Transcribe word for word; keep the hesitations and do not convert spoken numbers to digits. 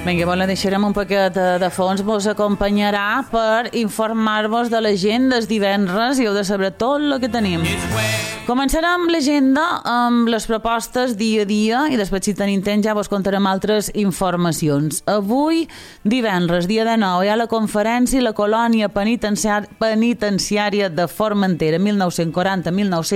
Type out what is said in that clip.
Vinga, bon, la deixarem un paquet de, de fons, vos acompanyarà per informar-vos de l'agenda el divendres i heu de saber tot el que tenim. Començarem l'agenda amb les propostes dia a dia i després, si tenim temps, ja vos contarem altres informacions. Avui, divendres, dia dinou, hi ha la conferència i la colònia penitenciària de Formentera, mil nou-cents quaranta a mil nou-cents